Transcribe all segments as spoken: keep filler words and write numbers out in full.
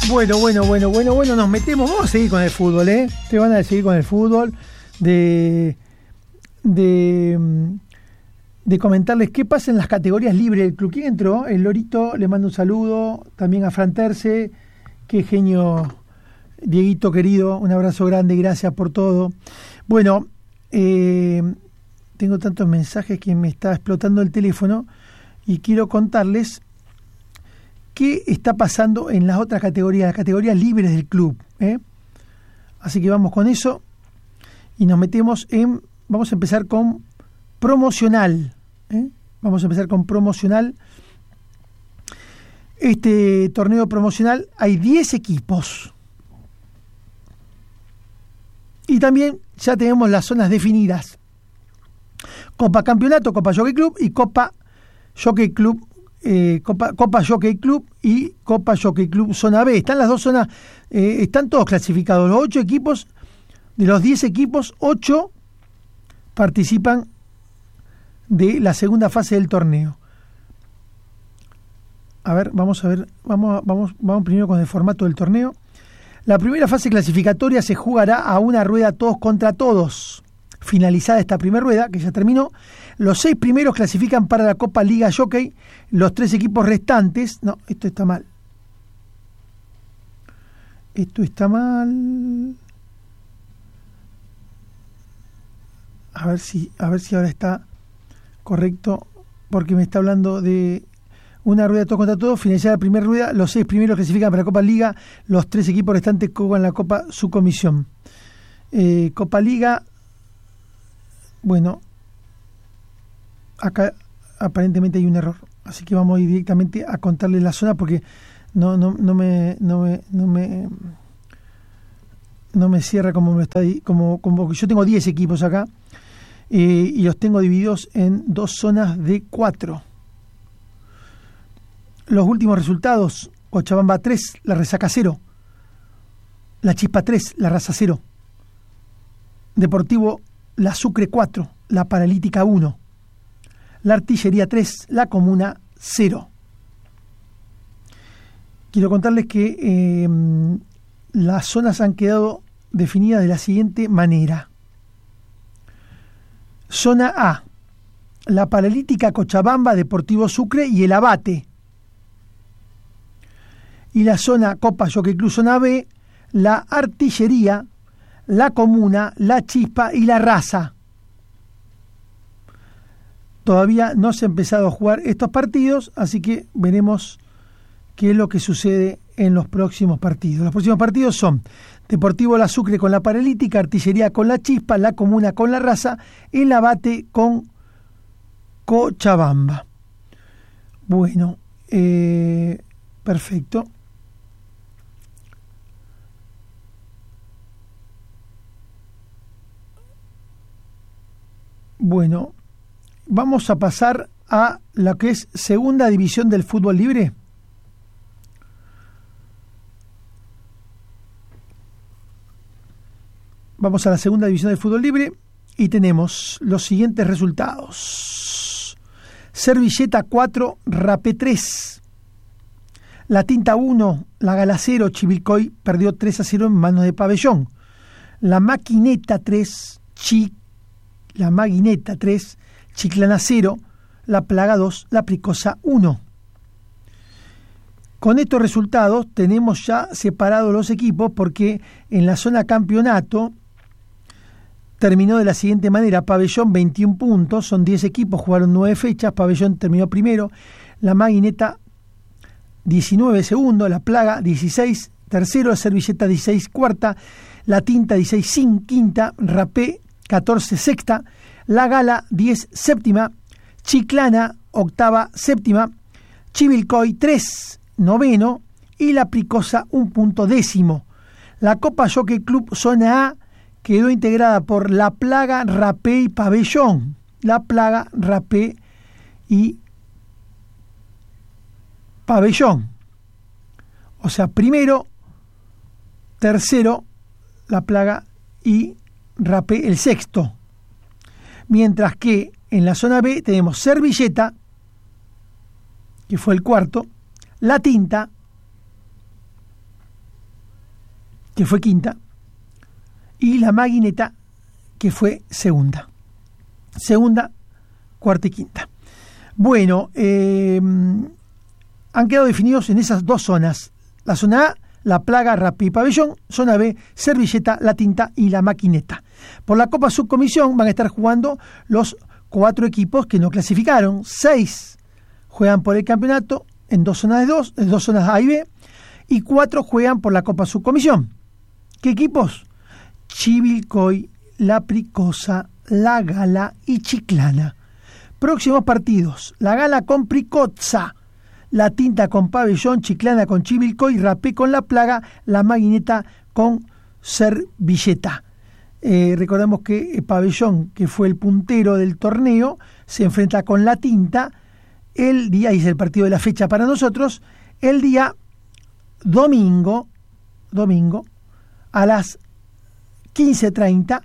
Bueno, bueno, bueno, bueno, bueno, nos metemos, vamos a seguir con el fútbol, ¿eh? Te van a seguir con el fútbol, de, de, de comentarles qué pasa en las categorías libres del club. ¿Quién entró? El Lorito, le mando un saludo, también a Fran Terce, qué genio, Dieguito querido, un abrazo grande, gracias por todo. Bueno, eh, tengo tantos mensajes que me está explotando el teléfono y quiero contarles qué está pasando en las otras categorías, las categorías libres del club, ¿eh? Así que vamos con eso y nos metemos en, vamos a empezar con promocional, ¿eh? Vamos a empezar con promocional. Este torneo promocional hay diez equipos. Y también ya tenemos las zonas definidas. Copa Campeonato, Copa Jockey Club y Copa Jockey Club Eh, Copa, Copa Jockey Club y Copa Jockey Club Zona B. Están las dos zonas, eh, están todos clasificados. Los ocho equipos, de los diez equipos, ocho participan de la segunda fase del torneo. A ver, vamos a ver, vamos, vamos, vamos primero con el formato del torneo. La primera fase clasificatoria se jugará a una rueda todos contra todos. Finalizada esta primera rueda, que ya terminó, los seis primeros clasifican para la Copa Liga Jockey, los tres equipos restantes... No, esto está mal. Esto está mal. A ver si, a ver si ahora está correcto, porque me está hablando de una rueda todo contra todo. Finalizada la primera rueda, los seis primeros clasifican para la Copa Liga, los tres equipos restantes juegan la Copa Subcomisión. Eh, Copa Liga... Bueno, acá aparentemente hay un error, así que vamos a ir directamente a contarles la zona porque no no no me no me no me, no me cierra como me está ahí, como como yo tengo diez equipos acá eh, y los tengo divididos en dos zonas de cuatro. Los últimos resultados: Cochabamba tres, La Resaca cero, La Chispa tres, La Raza cero, Deportivo La Sucre cuatro, La Paralítica uno, La Artillería tres, La Comuna cero. Quiero contarles que eh, las zonas han quedado definidas de la siguiente manera. Zona A: La Paralítica Cochabamba, Deportivo Sucre y el Abate. Y la zona Copa Jockey Club Zona B: La Artillería, La Comuna, La Chispa y La Raza. Todavía no se ha empezado a jugar estos partidos, así que veremos qué es lo que sucede en los próximos partidos. Los próximos partidos son Deportivo La Sucre con La Paralítica, Artillería con La Chispa, La Comuna con La Raza, el Abate con Cochabamba. Bueno, eh, perfecto. Bueno, vamos a pasar a lo que es segunda división del fútbol libre. Vamos a la segunda división del fútbol libre y tenemos los siguientes resultados. Servilleta cuatro, Rapé tres. La Tinta uno, La Gala cero, Chivilcoy perdió tres a cero en manos de Pabellón. La Maquineta tres, Chi La Maguineta tres, Chiclana cero, La Plaga dos, La Pricosa uno. Con estos resultados tenemos ya separados los equipos porque en la zona campeonato terminó de la siguiente manera: Pabellón veintiún puntos, son diez equipos, jugaron nueve fechas, Pabellón terminó primero, La Maguineta diecinueve segundo, La Plaga dieciséis tercero, La Servilleta dieciséis cuarta, La Tinta dieciséis quinta, Rapé catorce sexta, La Gala diez séptima, Chiclana octava séptima, Chivilcoy tres noveno y La Pricosa un punto décimo. La Copa Jockey Club Zona A quedó integrada por La Plaga, Rapé y Pabellón. La Plaga, Rapé y Pabellón. O sea, primero, tercero, La Plaga y Rapé el sexto. Mientras que en la zona B tenemos Servilleta, que fue el cuarto, La Tinta, que fue quinta, y la Maguineta, que fue segunda. Segunda, cuarta y quinta. Bueno, eh, han quedado definidos en esas dos zonas. La zona A, La Plaga, Rappi y Pabellón. Zona B, Servilleta, La Tinta y La Maquineta. Por la Copa Subcomisión van a estar jugando los cuatro equipos que no clasificaron. Seis juegan por el campeonato en dos zonas de dos, en dos zonas A y B, y cuatro juegan por la Copa Subcomisión. ¿Qué equipos? Chivilcoy, La Pricosa, La Gala y Chiclana. Próximos partidos: La Gala con Pricosa, La Tinta con Pabellón, Chiclana con Chivilcoy, Rapé con La Plaga, La Maguineta con Servilleta. Eh, recordamos que Pabellón, que fue el puntero del torneo, se enfrenta con La Tinta el día, y es el partido de la fecha para nosotros, el día domingo, domingo a las quince treinta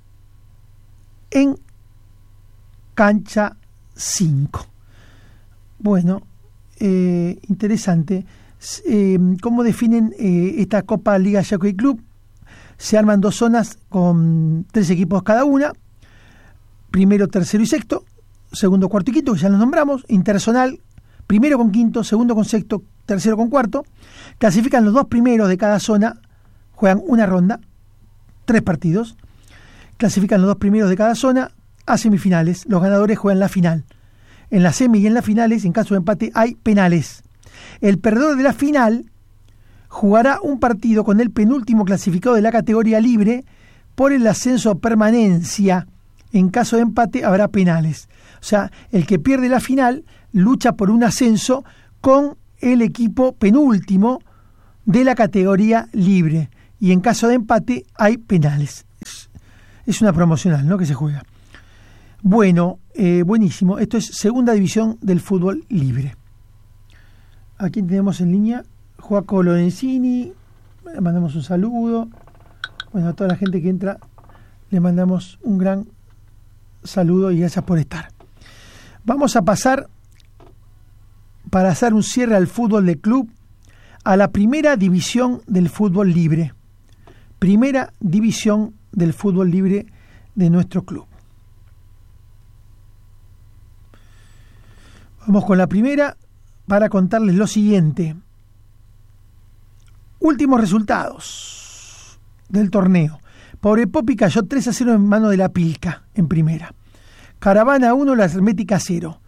en cancha cinco. Bueno, eh, interesante. Eh, ¿Cómo definen eh, esta Copa Liga Jockey Club? Se arman dos zonas con tres equipos cada una: primero, tercero y sexto, segundo, cuarto y quinto, que ya los nombramos. Interzonal, primero con quinto, segundo con sexto, tercero con cuarto. Clasifican los dos primeros de cada zona, juegan una ronda, tres partidos. Clasifican los dos primeros de cada zona a semifinales. Los ganadores juegan la final. En la semi y en las finales, en caso de empate, hay penales. El perdedor de la final jugará un partido con el penúltimo clasificado de la categoría libre por el ascenso o permanencia. En caso de empate habrá penales. O sea, el que pierde la final lucha por un ascenso con el equipo penúltimo de la categoría libre. Y en caso de empate hay penales. Es, es una promocional, ¿no?, que se juega. Bueno, eh, buenísimo. Esto es segunda división del fútbol libre. Aquí tenemos en línea Joaco Lorenzini. Le mandamos un saludo. Bueno, a toda la gente que entra le mandamos un gran saludo y gracias por estar. Vamos a pasar, para hacer un cierre al fútbol de club, a la primera división del fútbol libre. Primera división del fútbol libre de nuestro club. Vamos con la primera para contarles lo siguiente. Últimos resultados del torneo. Pobre Popi cayó tres a cero en mano de La Pilca en primera. Caravana uno, La Hermética cero.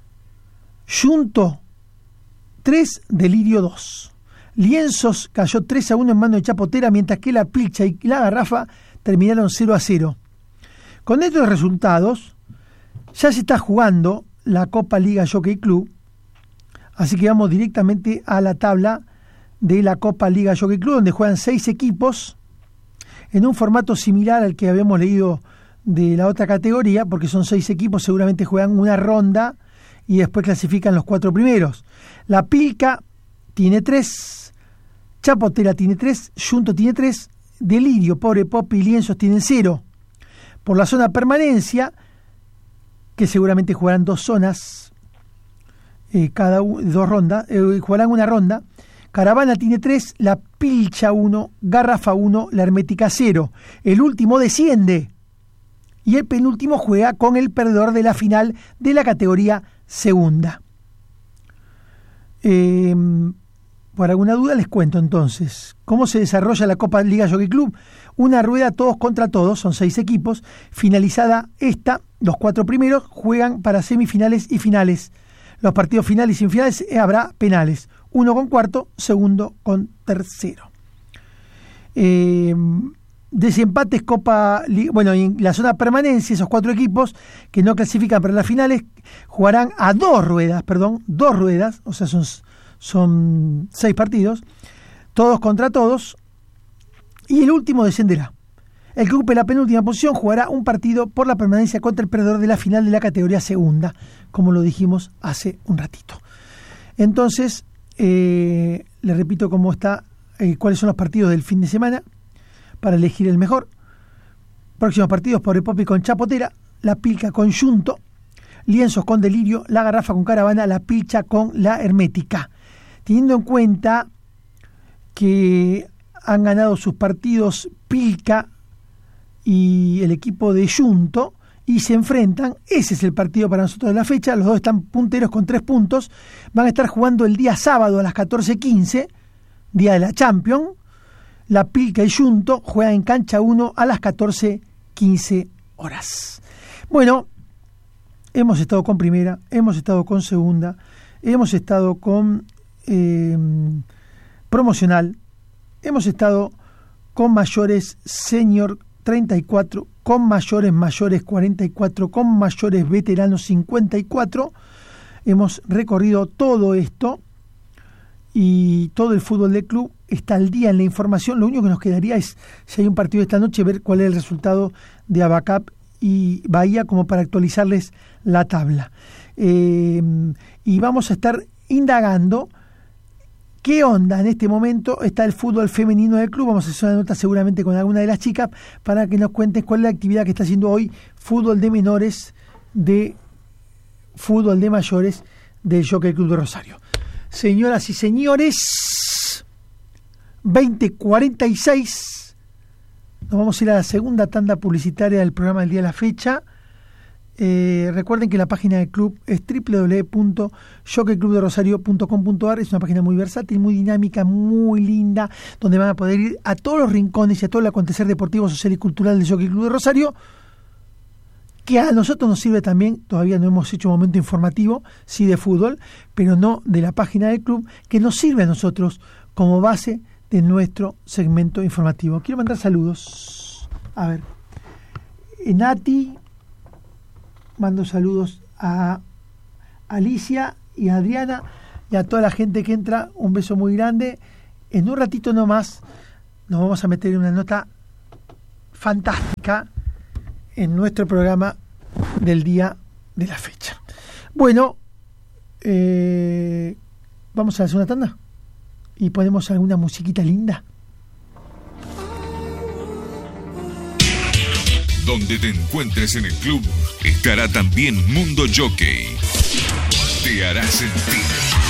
Junto tres, Delirio dos. Lienzos cayó tres a uno en mano de Chapotera, mientras que La Pilcha y La Garrafa terminaron cero a cero. Con estos resultados ya se está jugando la Copa Liga Jockey Club, así que vamos directamente a la tabla de la Copa Liga Jockey Club, donde juegan seis equipos en un formato similar al que habíamos leído de la otra categoría, porque son seis equipos, seguramente juegan una ronda y después clasifican los cuatro primeros. La Pilca tiene tres, Chapotera tiene tres, Junto tiene tres, Delirio, Pobre Popi y Lienzos tienen cero. Por la zona permanencia, que seguramente jugarán dos zonas, eh, cada u- dos rondas, eh, jugarán una ronda. Caravana tiene tres, La Pilcha uno, Garrafa uno, La Hermética cero. El último desciende y el penúltimo juega con el perdedor de la final de la categoría segunda. Eh, por alguna duda les cuento entonces cómo se desarrolla la Copa Liga Jockey Club. Una rueda todos contra todos, son seis equipos. Finalizada esta, los cuatro primeros juegan para semifinales y finales. Los partidos finales y semifinales eh, habrá penales. Uno con cuarto, segundo con tercero. Eh, desempates Copa... Bueno, en la zona permanencia, esos cuatro equipos que no clasifican para las finales jugarán a dos ruedas, perdón, dos ruedas, o sea, son, son seis partidos, todos contra todos, y el último descenderá. El que ocupe la penúltima posición jugará un partido por la permanencia contra el perdedor de la final de la categoría segunda, como lo dijimos hace un ratito. Entonces, eh, les repito cómo está, eh, cuáles son los partidos del fin de semana para elegir el mejor. Próximos partidos: Pobre Popi con Chapotera, La Pilca con Junto, Lienzos con Delirio, La Garrafa con Caravana, La Pilcha con La Hermética. Teniendo en cuenta que han ganado sus partidos Pilca y el equipo de Junto y se enfrentan. Ese es el partido para nosotros de la fecha. Los dos están punteros con tres puntos. Van a estar jugando el día sábado a las catorce quince, día de la Champions. La Pilca y Junto juegan en cancha uno a las catorce quince horas. Bueno, hemos estado con primera, hemos estado con segunda, hemos estado con eh, promocional, hemos estado con mayores senior treinta y cuatro, con mayores mayores cuarenta y cuatro, con mayores veteranos cincuenta y cuatro. Hemos recorrido todo esto y todo el fútbol del club está al día en la información. Lo único que nos quedaría es, si hay un partido esta noche, ver cuál es el resultado de Abacap y Bahía como para actualizarles la tabla. Eh, y vamos a estar indagando qué onda en este momento está el fútbol femenino del club. Vamos a hacer una nota seguramente con alguna de las chicas para que nos cuenten cuál es la actividad que está haciendo hoy fútbol de menores, de fútbol de mayores del Jockey Club de Rosario. Señoras y señores, veinte cuarenta y seis, nos vamos a ir a la segunda tanda publicitaria del programa del día de la fecha. Eh, recuerden que la página del club es doble u doble u doble u punto jockey club de rosario punto com punto a r. Es una página muy versátil, muy dinámica, muy linda, donde van a poder ir a todos los rincones y a todo el acontecer deportivo, social y cultural del Jockey Club de Rosario, que a nosotros nos sirve también. Todavía no hemos hecho un momento informativo, sí de fútbol, pero no de la página del club, que nos sirve a nosotros como base de nuestro segmento informativo. Quiero mandar saludos. A ver, Nati, mando saludos a Alicia y a Adriana y a toda la gente que entra. Un beso muy grande. En un ratito nomás nos vamos a meter en una nota fantástica en nuestro programa del día de la fecha. Bueno, eh, vamos a hacer una tanda y ponemos alguna musiquita linda. Donde te encuentres en el club, estará también Mundo Jockey. Te hará sentir.